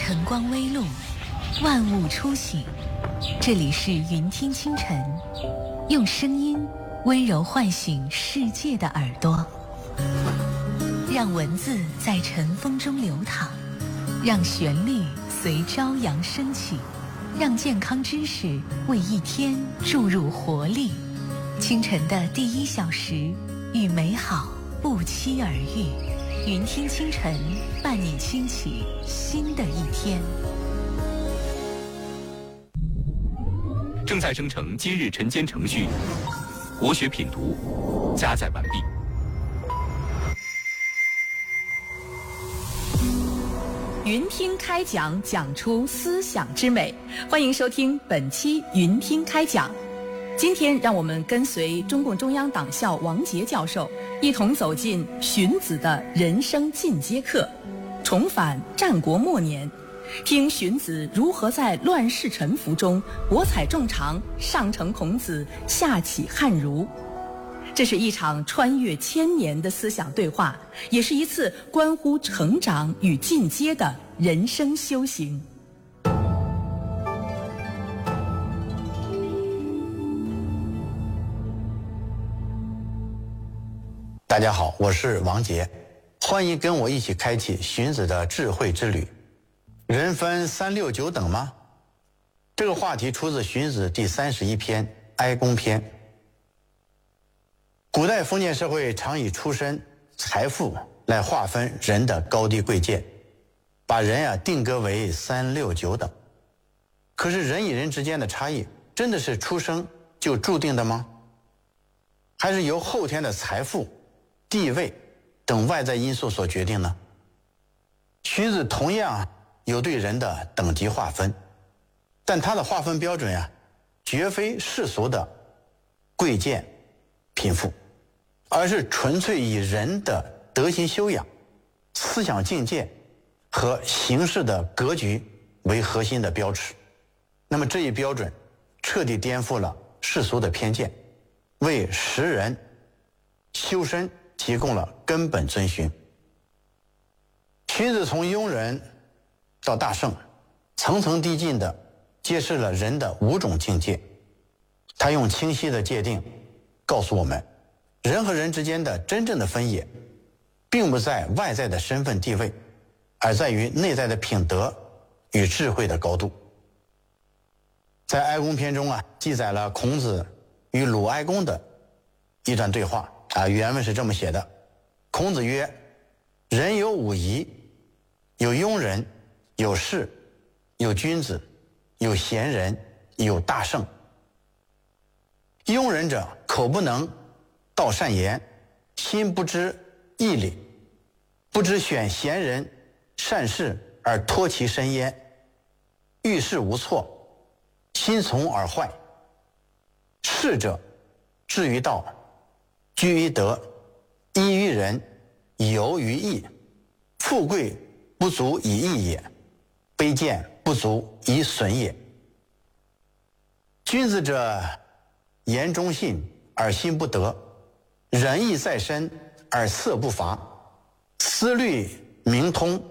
晨光微露，万物初醒。这里是云听清晨，用声音温柔唤醒世界的耳朵，让文字在晨风中流淌，让旋律随朝阳升起，让健康知识为一天注入活力。清晨的第1小时，与美好不期而遇。云听清晨，伴你轻启新的一天。 正在生成今日晨间程序，国学品读加载完毕。 云听开讲，讲出思想之美。欢迎收听本期云听开讲。今天让我们跟随中共中央党校王杰教授，一同走进荀子的人生进阶课，重返战国末年，听荀子如何在乱世沉浮中博采众长，上承孔子，下启汉儒。这是一场穿越千年的思想对话，也是一次关乎成长与进阶的人生修行。 大家好，我是王杰，欢迎跟我一起开启荀子的智慧之旅。人分3、6、9等吗？这个话题出自荀子第31篇《哀公篇》。古代封建社会常以出身、财富来划分人的高低贵贱，把人定格为3、6、9等。可是人与人之间的差异，真的是出生就注定的吗？还是由后天的财富、地位等外在因素所决定呢？荀子同样有对人的等级划分，但他的划分标准绝非世俗的贵贱贫富，而是纯粹以人的德行修养、思想境界和行事的格局为核心的标尺。那么这一标准彻底颠覆了世俗的偏见，为识人修身提供了根本遵循。荀子从庸人到大圣，层层递进地揭示了人的5种境界。他用清晰的界定告诉我们，人和人之间的真正的分野，并不在外在的身份地位，而在于内在的品德与智慧的高度。在《哀公篇》中记载了孔子与鲁哀公的一段对话原文是这么写的：孔子曰：人有5夷，有庸人，有士，有君子，有贤人，有大圣。庸人者，口不能道善言，心不知义理，不知选贤人善事而托其身焉，遇事无错，心从而坏。士者，志于道，居于德，依于仁，游于义。富贵不足以义也，卑贱不足以损也。君子者，言忠信而心不得，仁义在身而色不伐，思虑明通